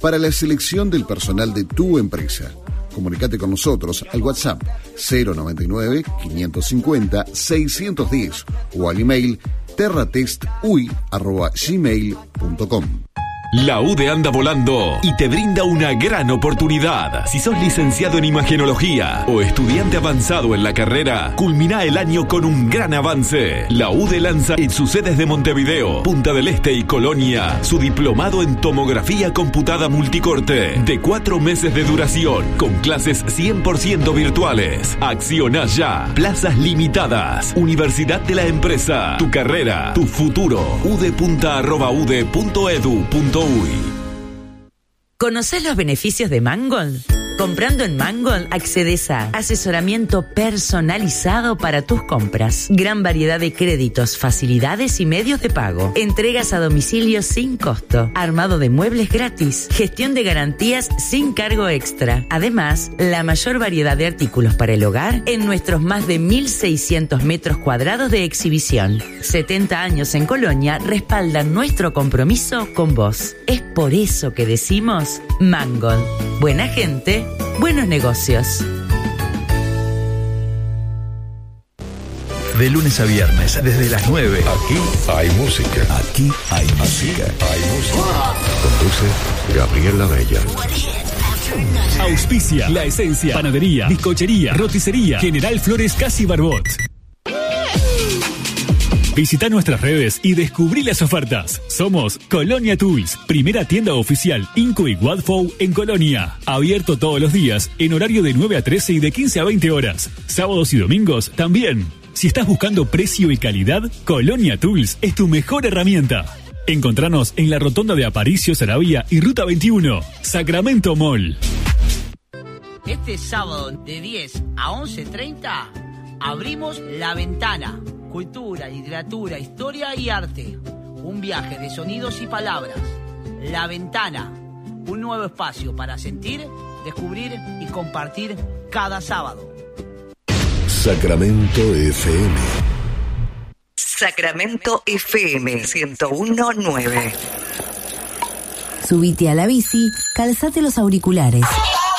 para la selección del personal de tu empresa. Comunicate con nosotros al WhatsApp 099-550-610 o al email terratestui@gmail.com. La UDE anda volando y te brinda una gran oportunidad. Si sos licenciado en imagenología o estudiante avanzado en la carrera, culmina el año con un gran avance. La UDE lanza en sus sedes de Montevideo, Punta del Este y Colonia su diplomado en tomografía computada multicorte de 4 meses de duración con clases 100% virtuales. Acciona ya. Plazas limitadas. Universidad de la Empresa. Tu carrera, tu futuro. udepunta@ude.edu.uy. ¿Conocés los beneficios de Mangold? Comprando en Mangold accedes a asesoramiento personalizado para tus compras, gran variedad de créditos, facilidades y medios de pago, entregas a domicilio sin costo, armado de muebles gratis, gestión de garantías sin cargo extra. Además, la mayor variedad de artículos para el hogar en nuestros más de 1.600 metros cuadrados de exhibición. 70 años en Colonia respaldan nuestro compromiso con vos. Es por eso que decimos Mangold. Buena gente, buenos negocios. De lunes a viernes, desde las 9. Aquí hay música. Aquí hay música. Hay música. Conduce Gabriel Lamella. Auspicia La Esencia, panadería, bizcochería, roticería, General Flores Casi Barbot. Visita nuestras redes y descubrí las ofertas. Somos Colonia Tools, primera tienda oficial Inco y Wadfow en Colonia. Abierto todos los días, en horario de 9 a 13 y de 15 a 20 horas. Sábados y domingos también. Si estás buscando precio y calidad, Colonia Tools es tu mejor herramienta. Encontranos en la rotonda de Aparicio, Saravia y Ruta 21, Sacramento Mall. Este sábado de 10 a 11:30 abrimos La Ventana. Cultura, literatura, historia y arte. Un viaje de sonidos y palabras. La Ventana. Un nuevo espacio para sentir, descubrir y compartir cada sábado. Sacramento FM. Sacramento FM 101.9. Subite a la bici, calzate los auriculares.